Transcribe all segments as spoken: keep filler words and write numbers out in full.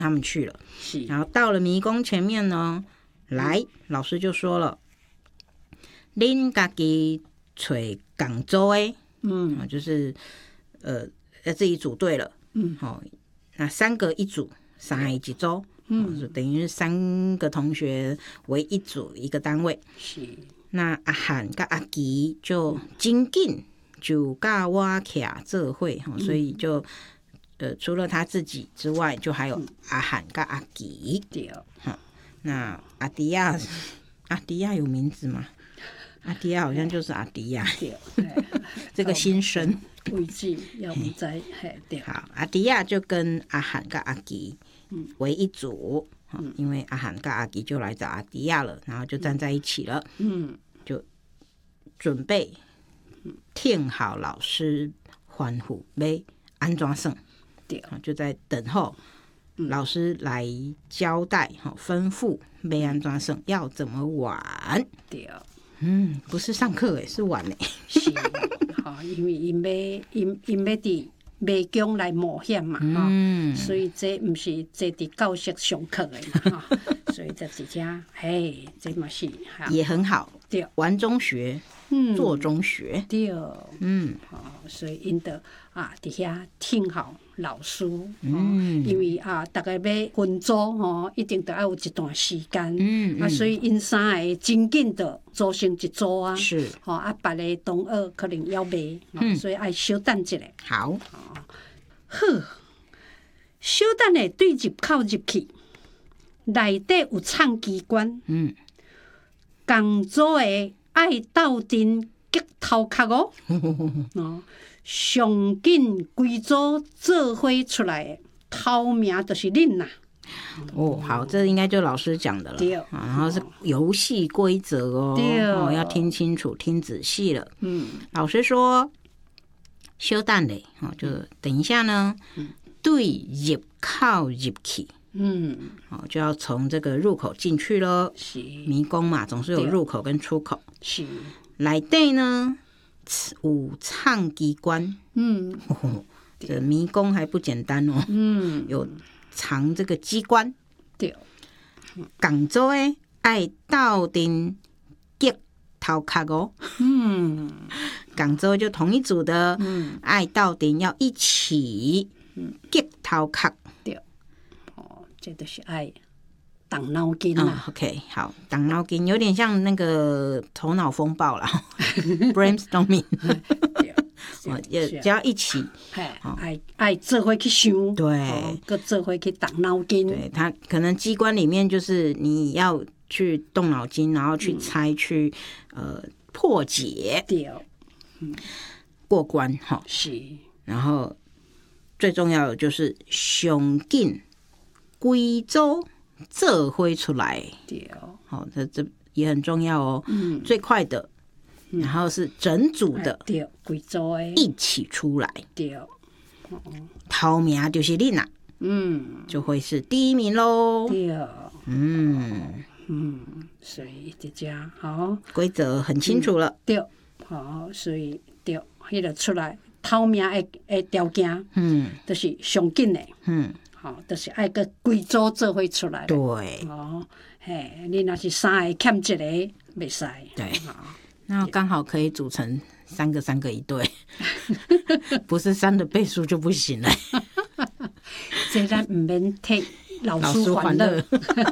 他们去了。 是， 然后到了迷宫前面呢，来，老师就说了，恁家己找港州诶，嗯，就是呃要自己组队了，嗯，好、哦，那三个一组，三个一组，嗯，就等于是三个同学为一组一个单位。 是， 那阿汉跟阿吉就真紧就跟我徛做伙，嗯、所以就呃除了他自己之外，就还有阿汉跟阿吉。 对， 好、那阿迪亚，阿迪亚有名字吗？阿迪亚好像就是阿迪亚， 对， 这个新生。 位置要唔知，嘿，对。 好，阿迪亚就跟阿汉跟阿吉为一组，嗯、因为阿汉跟阿吉就来找阿迪亚了，然后就站在一起了，嗯，就准备听好老师欢呼要安怎算， 对， 就在等候老师来交代、吩咐要安怎算，要怎么玩。 对。 嗯，不是上课诶，是玩诶。 是，哈，因为因要因因要伫迷宫来冒险嘛，哈、嗯，所以这毋是坐伫教室上课诶嘛，哈，所以这一只，嘿，这嘛是也很好， 对， 玩中学，嗯，做中学， 对，嗯，好，所以因得啊，伫遐听好老师，嗯，因为啊，大家要分组吼，一定得要有一段时间，嗯，嗯啊，所以因三个真紧的组成一组啊， 是， 吼啊，别个同学可能要卖，嗯，所以爱小等一下， 好， 好，小等下对入口入去，内底有藏机关，嗯，共组的爱斗阵激头壳哦，哦。上紧规组做伙出来的头名就是恁啦。 哦，好，这应该就老师讲的了。对、啊，然后是游戏规则哦，对哦，要听清楚、听仔细了。嗯，老师说，小等嘞，哦，就等一下呢，嗯、对入口入去。嗯，哦，就要从这个入口进去咯。是迷宫嘛，总是有入口跟出口。是内底呢？有藏机关，嗯，哦、这迷宫还不简单哦，嗯，有藏这个机关，对，广州诶爱斗阵激头壳哦，嗯，广州就同一组的，嗯，爱斗阵要一起激头壳， 对，哦，这都是爱。动脑筋啊、 哦、，OK， 好，动脑筋有点像那个头脑风暴啦，brainstorming， 只要一起， 爱爱做伙去想， 对， 搁做伙去动脑筋。 对，他可能机关里面就是你要去动脑筋，然后去猜，嗯、去呃破解， 对， 嗯，过关哈， 是， 然后最重要的就是上紧规组。这会出来，对哦，好，这这也很重要哦。嗯，最快的，然后是整组的， 对，贵州的一起出来， 对，哦， 头名就是你啦，嗯，就会是第一名喽。 对， 嗯嗯，所以这家好规则很清楚了，嗯、 对，好，所以对，迄个出来头名的的条件，嗯，就是上紧的，嗯。好，就是爱个规组做伙出来。 对， 哦，嘿，你若是三个欠一个，袂使。 对，那刚好可以组成三个三个一对，不是三的倍数就不行了。 这咱唔免替老师欢乐。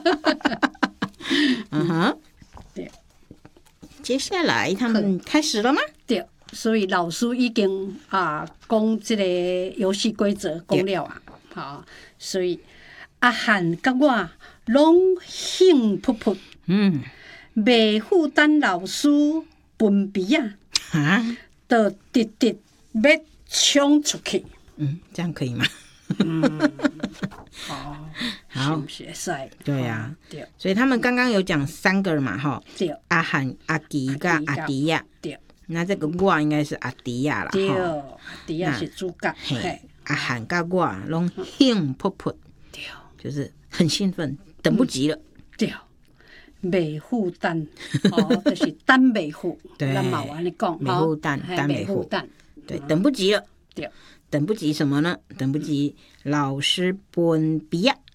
嗯哼，对。接下来他们开始了吗？ 对，所以老师已经啊讲这个游戏规则讲了啊。好，所以阿汉甲我拢兴扑扑，嗯，袂负担老师分鼻啊，啊，就直直要冲出去， 嗯，这样可以吗？ 嗯，好，好，是是， 对呀、啊，对，所以他们刚刚有讲三个嘛，哈，对，阿汉、阿吉跟阿迪亚，对，那这个我应该是阿迪亚啦， 对，阿迪亚是主角，嘿。 阿汉甲我拢兴扑扑，对，就是很兴奋，等不及了， 对，袂负担，哦，就是等袂负， 对， 咱嘛有安尼讲， 袂负担，等袂负，对，等不及了，对，等不及什么呢？等不及老师分鼻啊，